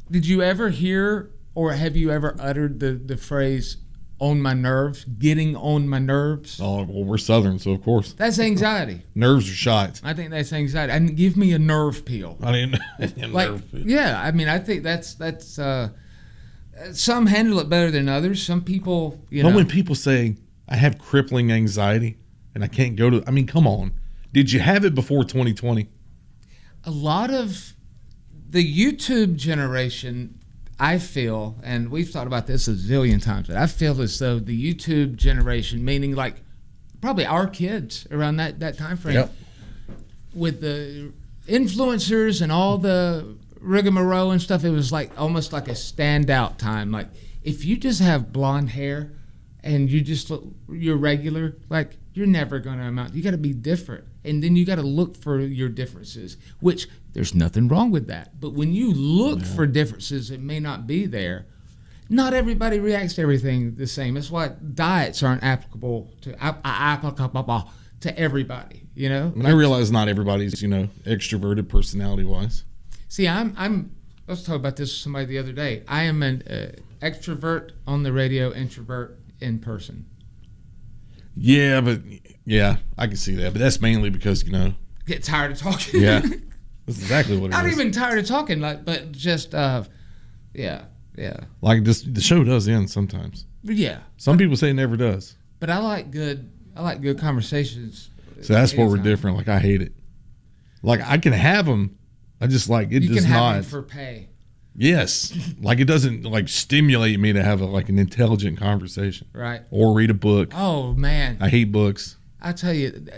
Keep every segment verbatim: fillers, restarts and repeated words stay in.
Did you ever hear or have you ever uttered the, the phrase "on my nerves"? Getting on my nerves. Oh well, we're Southern, so of course. That's anxiety. Nerves are shot. I think that's anxiety. And give me a nerve pill. I mean, a like, nerve pill. Yeah, I mean, I think that's that's. Uh, some handle it better than others. Some people, you but know. when people say I have crippling anxiety and I can't go to, I mean, come on. Did you have it before twenty twenty? A lot of the YouTube generation, I feel, and we've thought about this a zillion times, but I feel as though the YouTube generation, meaning like probably our kids around that, that time frame, yep. with the influencers and all the rigmarole and stuff, it was like almost like a standout time. Like if you just have blonde hair and you just look, you're regular, like you're never going to amount. You got to be different. And then you got to look for your differences, which there's nothing wrong with that. But when you look yeah. for differences that may not be there, not everybody reacts to everything the same. That's why diets aren't applicable to applicable to everybody, you know? And I realize not everybody's, you know, extroverted personality-wise. See, I'm, I'm, let's talk about this with somebody the other day. I am an uh, extrovert on the radio, introvert in person. Yeah, but yeah, I can see that. But that's mainly because, you know. Get tired of talking. Yeah. That's exactly what it Not is. Not even tired of talking, like, but just, uh, yeah, yeah. Like this, the show does end sometimes. Yeah. Some people say it never does. But I like good, I like good conversations. So that's anytime. where we're different. Like, I hate it. Like, I can have them. I just like, it you does can have not. them for pay. Yes. Like, it doesn't, like, stimulate me to have, a, like, an intelligent conversation. Right. Or read a book. Oh, man. I hate books. I tell you,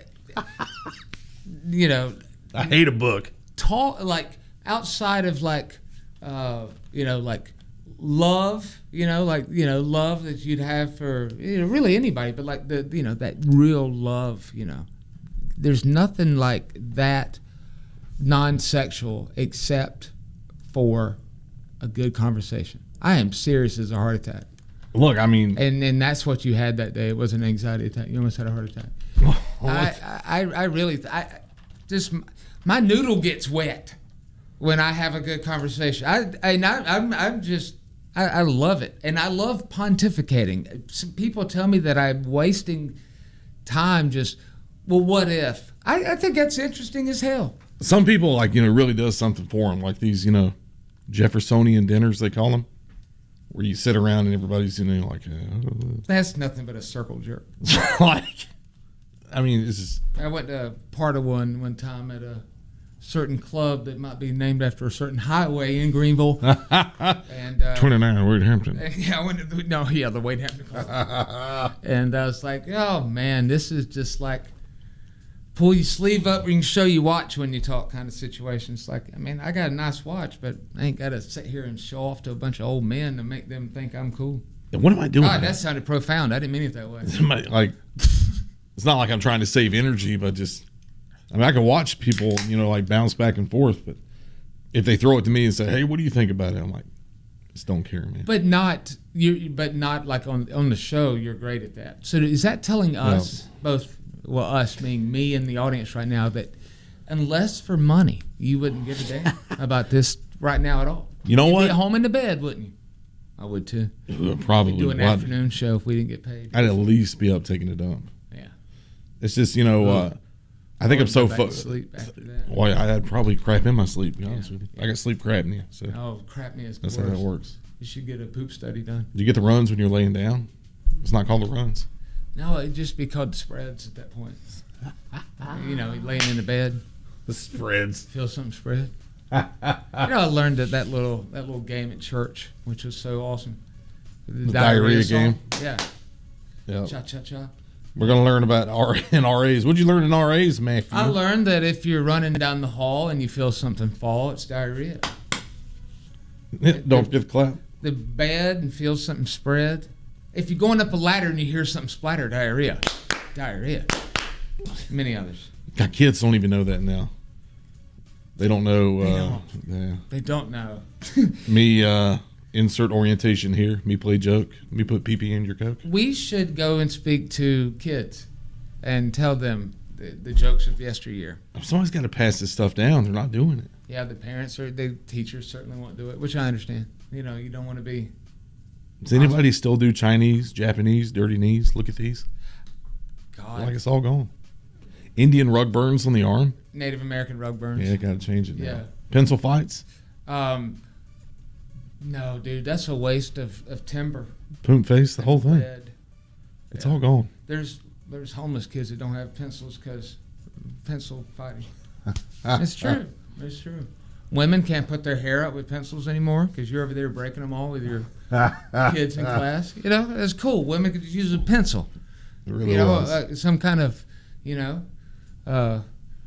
you know. I hate a book. Talk, like, outside of, like, uh, you know, like, love, you know, like, you know, love that you'd have for, you know, really anybody, but, like, the, you know, that real love, you know. There's nothing like that non-sexual except for a good conversation. I am serious as a heart attack. Look, I mean, and and that's what you had that day. It was an anxiety attack. You almost had a heart attack. I, I I really I just my noodle gets wet when I have a good conversation. I and I, I'm I'm just I, I love it, and I love pontificating. Some people tell me that I'm wasting time. Just well, what if? I, I think that's interesting as hell. Some people, like, you know, really does something for them, like these, you know, Jeffersonian dinners, they call them, where you sit around and everybody's, you know, like... Uh, That's nothing but a circle jerk. Like, I mean, this is... I went to part of one one time at a certain club that might be named after a certain highway in Greenville. and uh, twenty-nine Wade Hampton. Yeah, I went to the, no, yeah, the Wade Hampton Club. And I was like, oh, man, this is just like... pull your sleeve up, we can show you watch when you talk kind of situations. Like, I mean, I got a nice watch, but I ain't got to sit here and show off to a bunch of old men to make them think I'm cool. And what am I doing? God, that sounded profound. I didn't mean it that way. Like, it's not like I'm trying to save energy, but just, I mean, I can watch people, you know, like bounce back and forth, but if they throw it to me and say, hey, what do you think about it? I'm like, just don't care, man. But not, you. But not like on, on the show, you're great at that. So is that telling us, no. both... well, us, meaning me and the audience right now, that unless for money, you wouldn't give a damn about this right now at all. You know You'd what? Be at home in the bed, wouldn't you? I would too. Probably. We'd do an well, afternoon show if we didn't get paid. I'd at least be up taking a dump. Yeah. It's just, you know, uh, I think I I'm so focused. Sleep after that. Well, I'd probably crap in my sleep, to be honest yeah. with you. I got sleep crapnea. So. Oh, crapnea is That's worse. how that works. You should get a poop study done. Do you get the runs when you're laying down? It's not called the runs. No, it'd just be called the spreads at that point. You know, laying in the bed. The spreads. Feel something spread. You know, I learned that, that little that little game at church, which was so awesome. The, the diarrhea, diarrhea game. Yeah. Yeah. Cha cha cha. We're gonna learn about R and R As. What'd you learn in R As, Matthew? I learned that if you're running down the hall and you feel something fall, it's diarrhea. Don't forget the clap. The bed and feel something spread. If you're going up a ladder and you hear something splatter, diarrhea. Diarrhea. Many others. God, kids don't even know that now. They don't know. They uh, don't. Yeah. They don't know. Me, uh, insert orientation here. Me play joke. Me put pee pee in your Coke. We should go and speak to kids and tell them the, the jokes of yesteryear. Somebody's got to pass this stuff down. They're not doing it. Yeah, the parents or the teachers certainly won't do it, which I understand. You know, you don't want to be. Does anybody still do Chinese, Japanese, dirty knees? Look at these. God. I feel like it's all gone. Indian rug burns on the arm. Native American rug burns. Yeah, got to change it now. Yeah. Pencil fights. Um, no, dude, that's a waste of, of timber. Poop face, the whole thing. Lead. It's Yeah. all gone. There's there's homeless kids that don't have pencils because pencil fighting. It's true. It's true. Women can't put their hair up with pencils anymore because you're over there breaking them all with your kids in class. You know, it's cool. Women could just use a pencil. It really You know, was. uh, some kind of, you know, uh,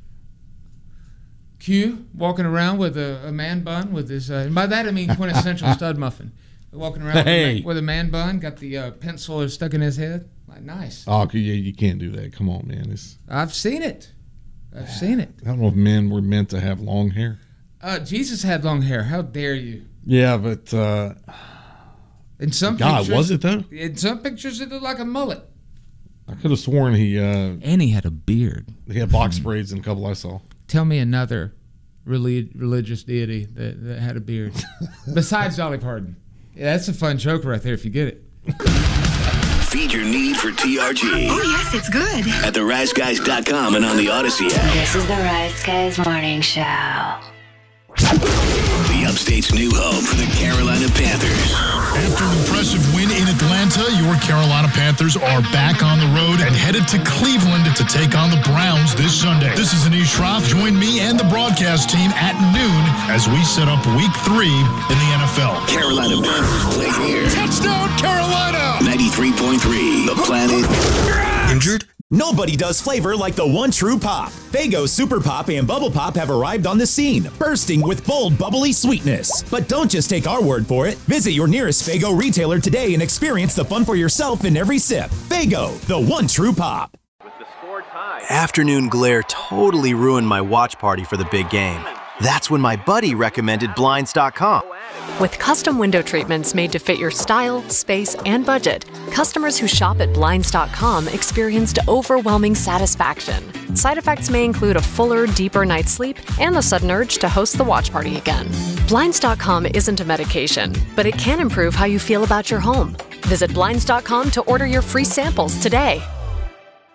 Q walking around with a, a man bun with his. Uh, and by that I mean quintessential stud muffin. Walking around Hey. with, a man, with a man bun, got the uh, pencil stuck in his head. Like, nice. Oh, yeah, you can't do that. Come on, man. It's, I've seen it. I've seen it. I don't know if men were meant to have long hair. Uh, Jesus had long hair. How dare you? Yeah, but uh, In some God, pictures, was it though? In some pictures, it looked like a mullet. I could have sworn he uh, And he had a beard. he had box braids in a couple I saw. Tell me another relig- religious deity that, that had a beard besides Dolly Parton. Yeah, that's a fun joke right there if you get it. Feed your need for T R G Oh, yes, it's good. at the rise guys dot com and on the Odyssey app. This is the Rise Guys Morning Show. The Upstate's new home for the Carolina Panthers. After an impressive win in Atlanta, your Carolina Panthers are back on the road and headed to Cleveland to take on the Browns this Sunday. This is Anish Shroff. Join me and the broadcast team at noon as we set up week three in the N F L. Carolina Panthers play here. Touchdown, Carolina! ninety-three point three, The Planet. Injured? Nobody does flavor like the one true pop. Faygo Super Pop and Bubble Pop have arrived on the scene, bursting with bold, bubbly sweetness. But don't just take our word for it. Visit your nearest Faygo retailer today and experience the fun for yourself in every sip. Faygo, the one true pop. Afternoon glare totally ruined my watch party for the big game. That's when my buddy recommended Blinds dot com. With custom window treatments made to fit your style, space, and budget, customers who shop at Blinds dot com experienced overwhelming satisfaction. Side effects may include a fuller, deeper night's sleep and the sudden urge to host the watch party again. Blinds dot com isn't a medication, but it can improve how you feel about your home. Visit Blinds dot com to order your free samples today.